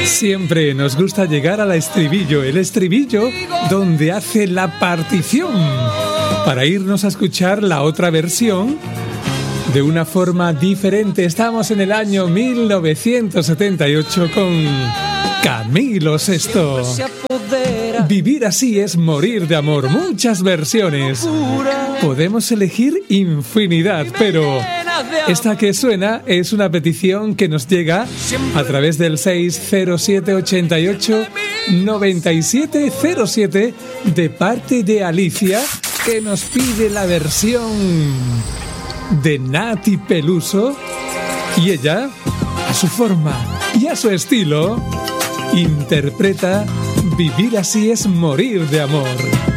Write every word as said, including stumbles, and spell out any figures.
Siempre nos gusta llegar al estribillo, el estribillo donde hace la partición, para irnos a escuchar la otra versión de una forma diferente. Estamos en el año mil novecientos setenta y ocho con Camilo Sesto. Vivir así es morir de amor. Muchas versiones. Podemos elegir infinidad, pero esta que suena es una petición que nos llega a través del seis cero siete ochenta y ocho noventa y siete cero siete de parte de Alicia, que nos pide la versión de Nati Peluso, y ella, a su forma y a su estilo, interpreta Vivir así es morir de amor.